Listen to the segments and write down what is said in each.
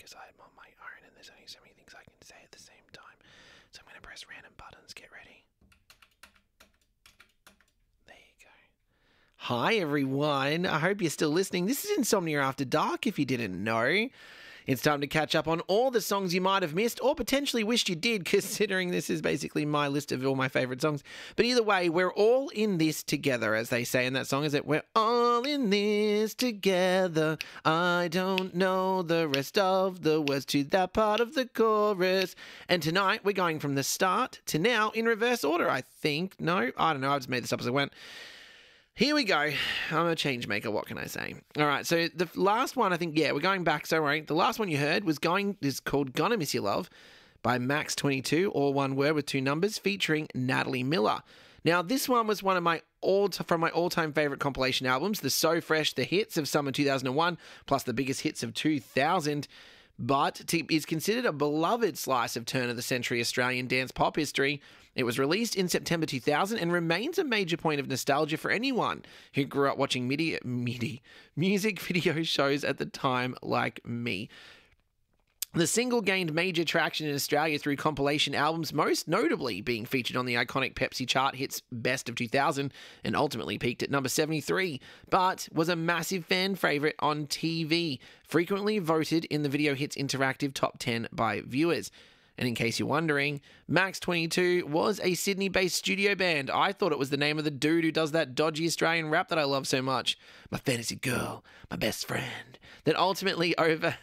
because I'm on my own and there's only so many things I can say at the same time. So I'm going to press random buttons. Get ready. There you go. Hi, everyone. I hope you're still listening. This is Insomnia After Dark, if you didn't know. It's time to catch up on all the songs you might have missed or potentially wished you did, considering this is basically my list of all my favourite songs. But either way, we're all in this together, as they say in that song, is that we're all in this together. I don't know the rest of the words to that part of the chorus. And tonight, we're going from the start to now in reverse order, I think. No, I don't know. I just made this up as I went. Here we go. I'm a change maker. What can I say? All right. So the last one, I think, we're going back. So right, the last one you heard is called "Gonna Miss You Love" by Max 22, all one word with two numbers, featuring Natalie Miller. Now, this one was one of my all-time favorite compilation albums, the So Fresh, the hits of summer 2001, plus the biggest hits of 2000. But is considered a beloved slice of turn-of-the-century Australian dance pop history. It was released in September 2000 and remains a major point of nostalgia for anyone who grew up watching music video shows at the time like me. The single gained major traction in Australia through compilation albums, most notably being featured on the iconic Pepsi chart hits Best of 2000 and ultimately peaked at number 73, but was a massive fan favourite on TV, frequently voted in the Video Hits Interactive Top 10 by viewers. And in case you're wondering, Max 22 was a Sydney-based studio band. I thought it was the name of the dude who does that dodgy Australian rap that I love so much. My fantasy girl, my best friend. That ultimately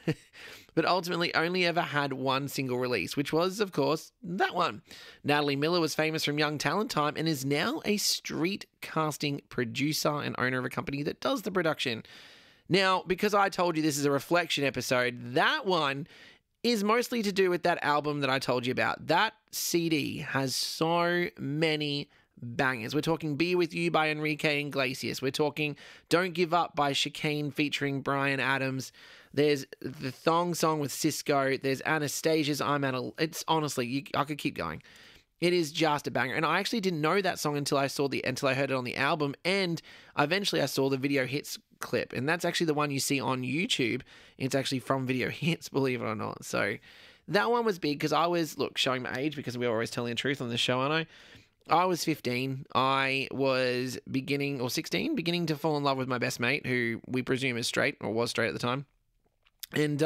only ever had one single release, which was, of course, that one. Natalie Miller was famous from Young Talent time and is now a street casting producer and owner of a company that does the production. Now, because I told you this is a reflection episode, that one is mostly to do with that album that I told you about. That CD has so many bangers. We're talking Be With You by Enrique Iglesias. We're talking Don't Give Up by Chicane featuring Bryan Adams. There's the Thong song with Cisco. There's Anastasia's It's honestly, I could keep going. It is just a banger. And I actually didn't know that song until I heard it on the album. And eventually I saw the Video Hits clip. And that's actually the one you see on YouTube. It's actually from Video Hits, believe it or not. So that one was big because I was, showing my age because we're always telling the truth on this show, aren't I was 15. I was beginning to fall in love with my best mate, who we presume is straight or was straight at the time. And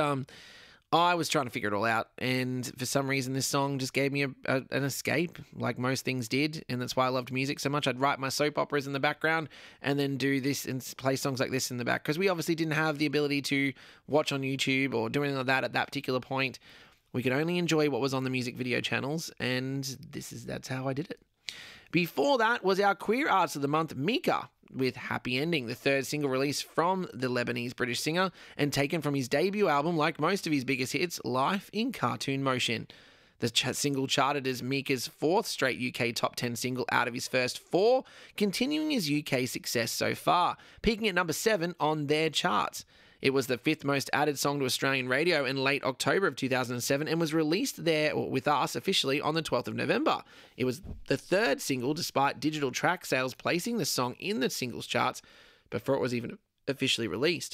I was trying to figure it all out, and for some reason this song just gave me an escape, like most things did, and that's why I loved music so much. I'd write my soap operas in the background and then do this and play songs like this in the back, because we obviously didn't have the ability to watch on YouTube or do anything like that at that particular point. We could only enjoy what was on the music video channels, and that's how I did it. Before that was our Queer Artist of the Month, Mika, with Happy Ending, the third single release from the Lebanese-British singer and taken from his debut album, like most of his biggest hits, Life in Cartoon Motion. The single charted as Mika's fourth straight UK top 10 single out of his first four, continuing his UK success so far, peaking at number 7 on their charts. It was the 5th most added song to Australian radio in late October of 2007 and was released there with us officially on the 12th of November. It was the 3rd single despite digital track sales placing the song in the singles charts before it was even officially released.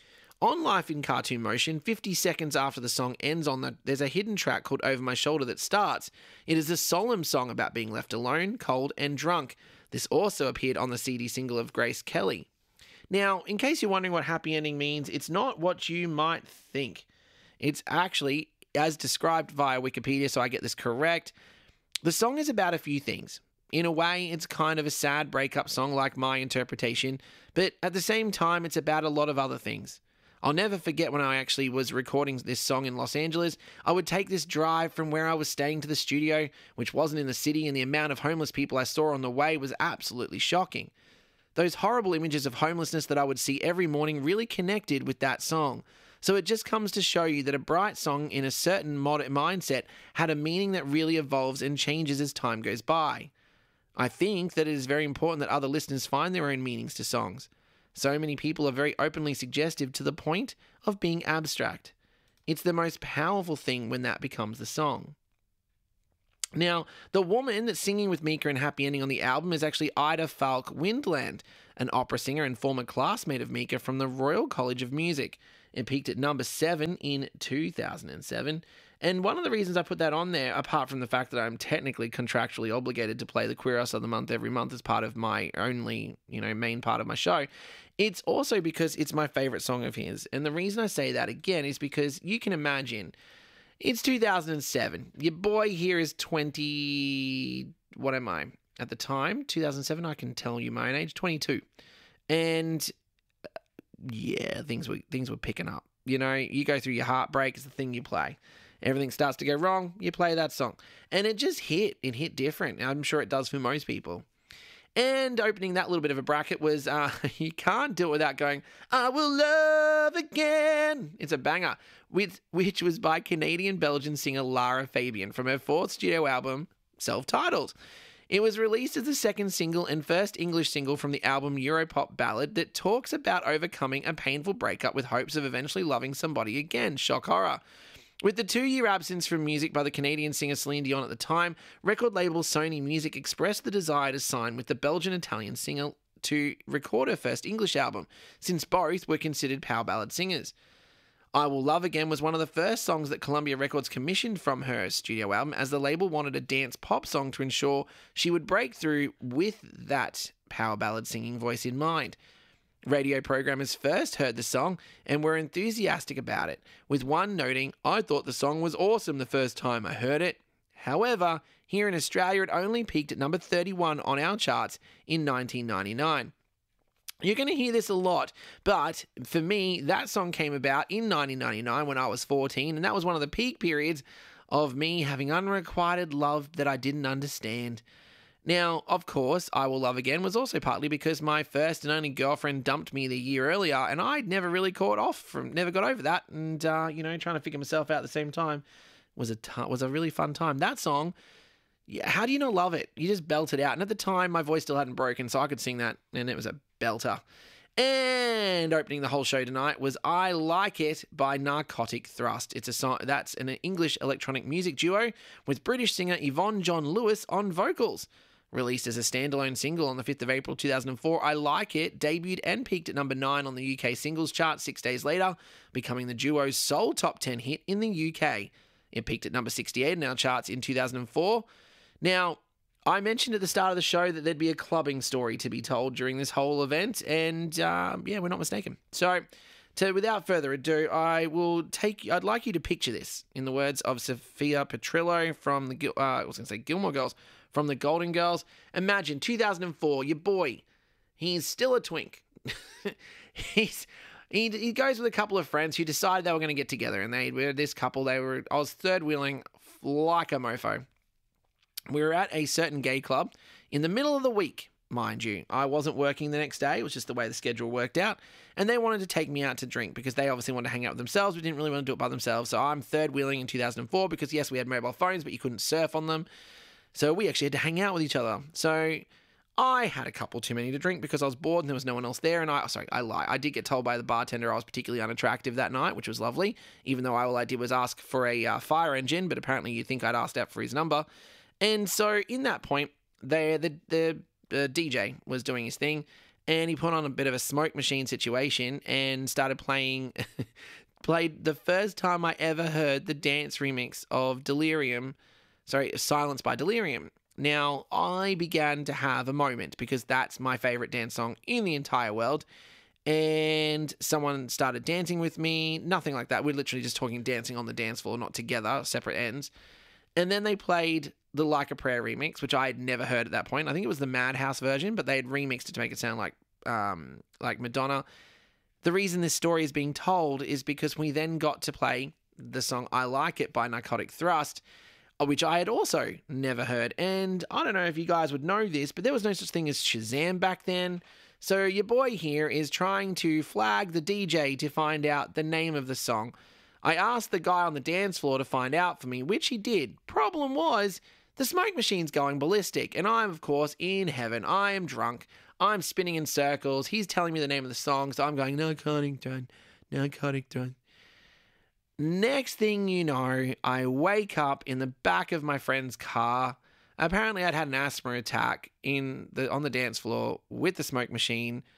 On Life in Cartoon Motion, 50 seconds after the song ends there's a hidden track called Over My Shoulder that starts. It is a solemn song about being left alone, cold and drunk. This also appeared on the CD single of Grace Kelly. Now, in case you're wondering what happy ending means, it's not what you might think. It's actually, as described via Wikipedia, so I get this correct, the song is about a few things. In a way, it's kind of a sad breakup song like my interpretation, but at the same time, it's about a lot of other things. I'll never forget when I actually was recording this song in Los Angeles. I would take this drive from where I was staying to the studio, which wasn't in the city, and the amount of homeless people I saw on the way was absolutely shocking. Those horrible images of homelessness that I would see every morning really connected with that song. So it just comes to show you that a bright song in a certain mindset had a meaning that really evolves and changes as time goes by. I think that it is very important that other listeners find their own meanings to songs. So many people are very openly suggestive to the point of being abstract. It's the most powerful thing when that becomes the song. Now, the woman that's singing with Mika and Happy Ending on the album is actually Ida Falk Windland, an opera singer and former classmate of Mika from the Royal College of Music. It peaked at number 7 in 2007. And one of the reasons I put that on there, apart from the fact that I'm technically contractually obligated to play the Queeros of the Month every month as part of my only, main part of my show, it's also because it's my favorite song of his. And the reason I say that again is because you can imagine it's 2007. Your boy here is 20. What am I? At the time, 2007, I can tell you my own age, 22. And yeah, things were picking up. You go through your heartbreak, it's the thing you play. Everything starts to go wrong, you play that song. And it just hit. It hit different. I'm sure it does for most people. And opening that little bit of a bracket was You Can't Do It Without Going, I Will Love Again. It's a banger, which was by Canadian-Belgian singer Lara Fabian from her fourth studio album, self-titled. It was released as the second single and first English single from the album Europop ballad that talks about overcoming a painful breakup with hopes of eventually loving somebody again. Shock horror. With the 2-year absence from music by the Canadian singer Celine Dion at the time, record label Sony Music expressed the desire to sign with the Belgian-Italian singer to record her first English album, since both were considered power ballad singers. I Will Love Again was one of the first songs that Columbia Records commissioned from her studio album, as the label wanted a dance pop song to ensure she would break through with that power ballad singing voice in mind. Radio programmers first heard the song and were enthusiastic about it, with one noting, I thought the song was awesome the first time I heard it. However, here in Australia it only peaked at number 31 on our charts in 1999. You're going to hear this a lot, but for me, that song came about in 1999 when I was 14, and that was one of the peak periods of me having unrequited love that I didn't understand. Now, of course, I Will Love Again was also partly because my first and only girlfriend dumped me the year earlier, and I'd never really never got over that, and, trying to figure myself out at the same time was a really fun time. That song, yeah, how do you not love it? You just belt it out, and at the time, my voice still hadn't broken, so I could sing that, and it was a belter. And opening the whole show tonight was I Like It by Narcotic Thrust. It's a song that's an English electronic music duo with British singer Yvonne John Lewis on vocals. Released as a standalone single on the 5th of April 2004, I Like It debuted and peaked at number 9 on the UK singles chart 6 days later, becoming the duo's sole top 10 hit in the UK. It peaked at number 68 in our charts in 2004. Now, I mentioned at the start of the show that there'd be a clubbing story to be told during this whole event, and we're not mistaken. So, without further ado, I'd like you to picture this in the words of Sophia Petrillo from the Gilmore Girls, from the Golden Girls. Imagine 2004, your boy, he's still a twink. He goes with a couple of friends who decided they were going to get together, and I was third wheeling like a mofo. We were at a certain gay club in the middle of the week, mind you. I wasn't working the next day. It was just the way the schedule worked out. And they wanted to take me out to drink because they obviously wanted to hang out with themselves, but didn't really want to do it by themselves. So I'm third wheeling in 2004 because, yes, we had mobile phones, but you couldn't surf on them. So we actually had to hang out with each other. So I had a couple too many to drink because I was bored and there was no one else there. And I lie. I did get told by the bartender I was particularly unattractive that night, which was lovely, even though all I did was ask for a fire engine, but apparently you think I'd asked out for his number. And so in that point, the DJ was doing his thing, and he put on a bit of a smoke machine situation and started played the first time I ever heard the dance remix of Silence by Delirium. Now, I began to have a moment because that's my favorite dance song in the entire world. And someone started dancing with me. Nothing like that. We're literally just talking dancing on the dance floor, not together, separate ends. And then they played the Like a Prayer remix, which I had never heard at that point. I think it was the Madhouse version, but they had remixed it to make it sound like Madonna. The reason this story is being told is because we then got to play the song I Like It by Narcotic Thrust, which I had also never heard. And I don't know if you guys would know this, but there was no such thing as Shazam back then. So your boy here is trying to flag the DJ to find out the name of the song. I asked the guy on the dance floor to find out for me, which he did. Problem was, the smoke machine's going ballistic, and I'm, of course, in heaven. I am drunk. I'm spinning in circles. He's telling me the name of the song, so I'm going, narcotic drug. Next thing you know, I wake up in the back of my friend's car. Apparently, I'd had an asthma attack on the dance floor with the smoke machine.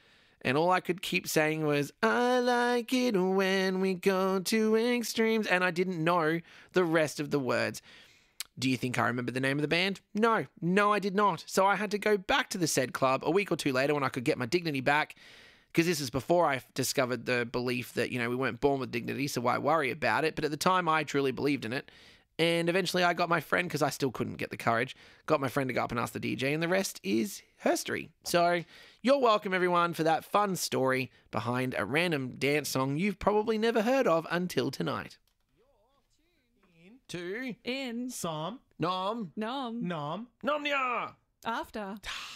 And all I could keep saying was, I like it when we go to extremes. And I didn't know the rest of the words. Do you think I remember the name of the band? No, I did not. So I had to go back to the said club a week or two later when I could get my dignity back, because this is before I discovered the belief that, we weren't born with dignity, so why worry about it? But at the time, I truly believed in it. And eventually I got my friend, because I still couldn't get the courage, got my friend to go up and ask the DJ, and the rest is history. So you're welcome, everyone, for that fun story behind a random dance song you've probably never heard of until tonight. In Som Nom Nom Nomnia After.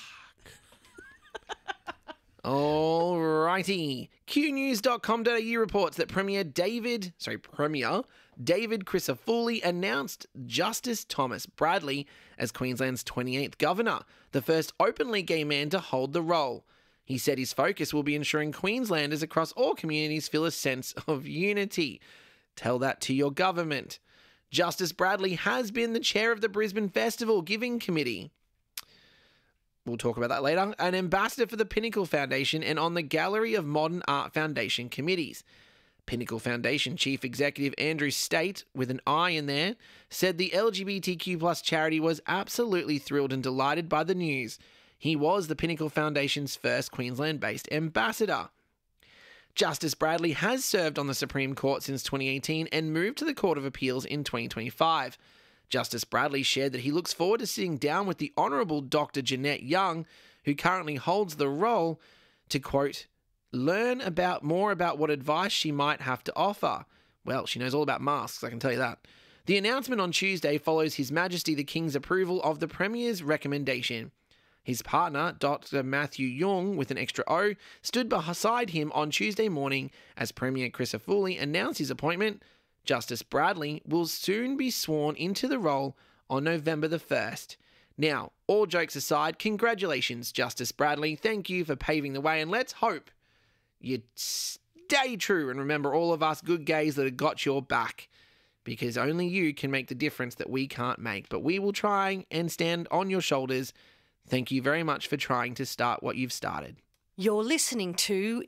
Alrighty. QNews.com.au reports that Premier David Crisafulli announced Justice Thomas Bradley as Queensland's 28th Governor, the first openly gay man to hold the role. He said his focus will be ensuring Queenslanders across all communities feel a sense of unity. Tell that to your government. Justice Bradley has been the chair of the Brisbane Festival Giving Committee. We'll talk about that later. An ambassador for the Pinnacle Foundation and on the Gallery of Modern Art Foundation committees. Pinnacle Foundation Chief Executive Andrew State, with an I in there, said the LGBTQ+ charity was absolutely thrilled and delighted by the news. He was the Pinnacle Foundation's first Queensland-based ambassador. Justice Bradley has served on the Supreme Court since 2018 and moved to the Court of Appeals in 2025. Justice Bradley shared that he looks forward to sitting down with the Honourable Dr. Jeanette Young, who currently holds the role, to, quote, learn more about what advice she might have to offer. Well, she knows all about masks, I can tell you that. The announcement on Tuesday follows His Majesty the King's approval of the Premier's recommendation. His partner, Dr. Matthew Young, with an extra O, stood beside him on Tuesday morning as Premier Crisafulli announced his appointment. Justice Bradley will soon be sworn into the role on November the 1st. Now, all jokes aside, congratulations, Justice Bradley. Thank you for paving the way, and let's hope you stay true and remember all of us good gays that have got your back, because only you can make the difference that we can't make. But we will try and stand on your shoulders. Thank you very much for trying to start what you've started. You're listening to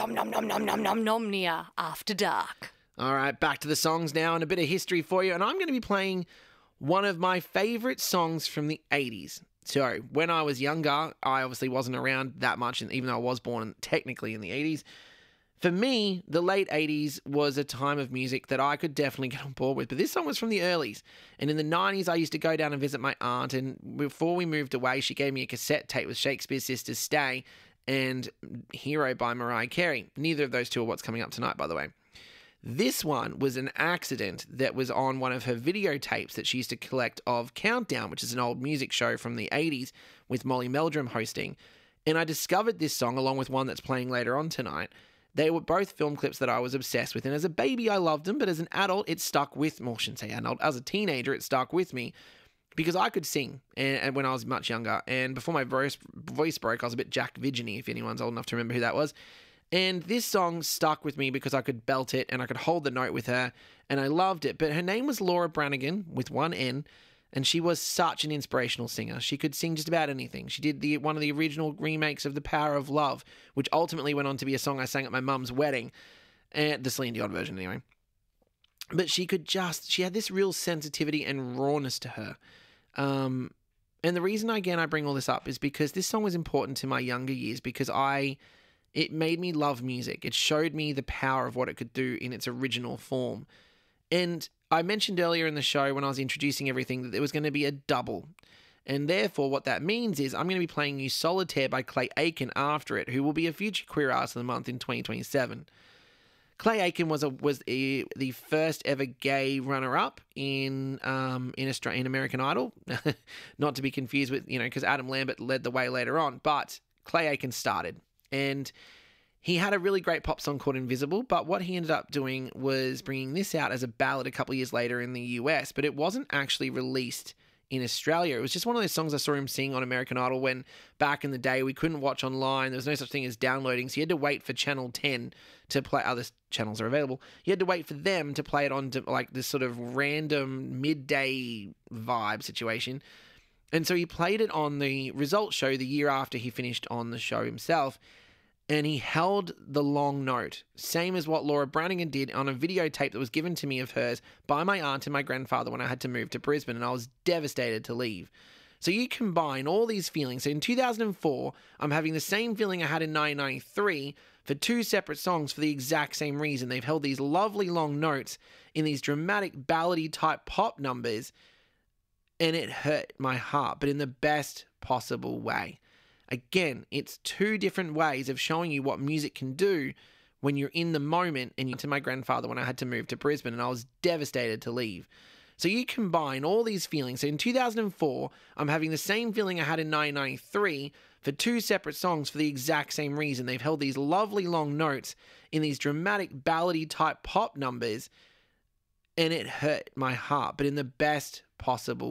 Insomnomnia After Dark. All right, back to the songs now and a bit of history for you. And I'm going to be playing one of my favourite songs from the 80s. So when I was younger, I obviously wasn't around that much, and even though I was born technically in the 80s. For me, the late 80s was a time of music that I could definitely get on board with. But this song was from the earlies. And in the 90s, I used to go down and visit my aunt. And before we moved away, she gave me a cassette tape with Shakespeare's Sisters Stay and Hero by Mariah Carey. Neither of those two are what's coming up tonight, by the way. This one was an accident that was on one of her videotapes that she used to collect of Countdown, which is an old music show from the 80s with Molly Meldrum hosting. And I discovered this song along with one that's playing later on tonight. They were both film clips that I was obsessed with. And as a baby, I loved them. But as an adult, it stuck with me. Well, I shouldn't say adult. As a teenager, it stuck with me because I could sing and when I was much younger. And before my voice broke, I was a bit Jack Vigeny, if anyone's old enough to remember who that was. And this song stuck with me because I could belt it and I could hold the note with her. And I loved it. But her name was Laura Branigan with one N. And she was such an inspirational singer. She could sing just about anything. She did one of the original remakes of The Power of Love, which ultimately went on to be a song I sang at my mum's wedding. The Celine Dion version, anyway. But she had this real sensitivity and rawness to her. And the reason, again, I bring all this up is because this song was important to my younger years because it made me love music. It showed me the power of what it could do in its original form. And I mentioned earlier in the show when I was introducing everything that there was going to be a double. And therefore what that means is I'm going to be playing you Solitaire by Clay Aiken after it, who will be a future Queer Artist of the Month in 2027. Clay Aiken was the first ever gay runner-up in American Idol. Not to be confused with, because Adam Lambert led the way later on. But Clay Aiken started. And he had a really great pop song called Invisible, but what he ended up doing was bringing this out as a ballad a couple of years later in the US, but it wasn't actually released in Australia. It was just one of those songs I saw him sing on American Idol when back in the day we couldn't watch online. There was no such thing as downloading, so you had to wait for Channel 10 to play. Other channels are available. You had to wait for them to play it on to, like this sort of random midday vibe situation. And so he played it on the results show the year after he finished on the show himself. and he held the long note, same as what Laura Branigan did on a videotape that was given to me of hers by my aunt and my grandfather when I had to move to Brisbane, and I was devastated to leave. So you combine all these feelings. So in 2004, I'm having the same feeling I had in 1993 for two separate songs for the exact same reason. They've held these lovely long notes in these dramatic ballady type pop numbers, and it hurt my heart, but in the best possible way. Again, it's two different ways of showing you what music can do when you're in the moment. And to my grandfather when I had to move to Brisbane, and I was devastated to leave. So you combine all these feelings. So in 2004, I'm having the same feeling I had in 1993 for two separate songs for the exact same reason. They've held these lovely long notes in these dramatic ballady type pop numbers, and it hurt my heart, but in the best possible